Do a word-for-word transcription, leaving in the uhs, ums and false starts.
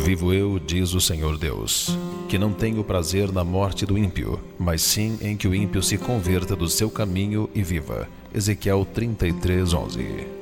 Vivo eu, diz o Senhor Deus, que não tenho prazer na morte do ímpio, mas sim em que o ímpio se converta do seu caminho e viva. Ezequiel trinta e três, onze.